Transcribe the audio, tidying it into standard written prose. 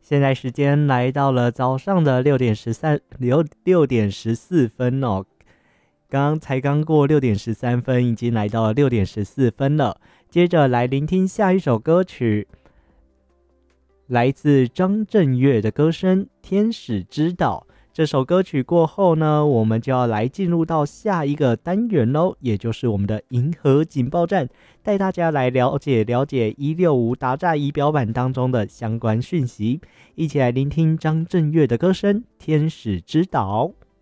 现在时间来到了早上的6点14分哦，刚过6点13分，已经来到了6点14分了。接着来聆听下一首歌曲，来自张震岳的歌声《天使之岛》。这首歌曲过后呢，我们就要来进入到下一个单元咯，也就是我们的银河警报站，带大家来了解165达炸仪表板当中的相关讯息，一起来聆听张震岳的歌声《天使之岛》。